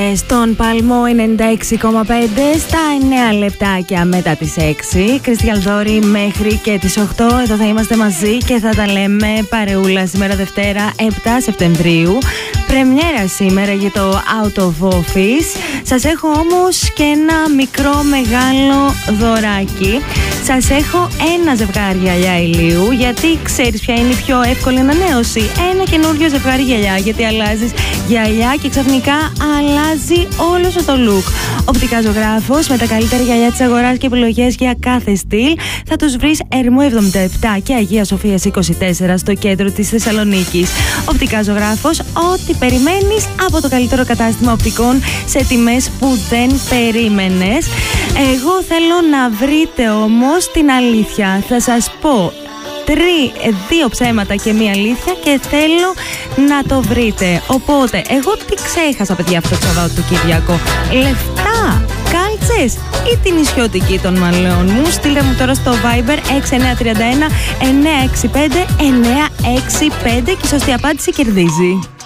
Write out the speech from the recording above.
Στον Παλμό 96,5 στα 9 λεπτάκια μετά τις 6. Κριστιαλδόρη μέχρι και τις 8. Εδώ θα είμαστε μαζί και θα τα λέμε παρεούλα σήμερα Δευτέρα 7 Σεπτεμβρίου. Πρεμιέρα σήμερα για το Out of Office. Σας έχω όμως και ένα μικρό μεγάλο δωράκι. Σας έχω ένα ζευγάρι γυαλιά ηλίου, γιατί ξέρεις ποια είναι η πιο εύκολη ανανέωση? Ένα καινούριο ζευγάρι γυαλιά, γιατί αλλάζεις γυαλιά και ξαφνικά αλλάζει όλο σου το look. Οπτικά Ζωγράφος, με τα καλύτερα γυαλιά της αγοράς και επιλογές για κάθε στυλ. Θα τους βρεις Ερμού 77 και Αγία Σοφίας 24 στο κέντρο της Θεσσαλονίκης. Οπτικά Ζωγράφος, ό,τι περιμένεις από το καλύτερο κατάστημα οπτικών σε τιμές που δεν περίμενες. Εγώ θέλω να βρείτε όμως την αλήθεια. Θα σας πω 2 ψέματα και 1 αλήθεια και θέλω να το βρείτε. Οπότε, εγώ τι ξέχασα, παιδιά, αυτό το Σαββατοκύριακο? Λεφτά, κάλτσες ή την νησιώτικη των μαλλιών μου? Στείλτε μου τώρα στο Viber 6931 965 965 και η σωστή απάντηση κερδίζει.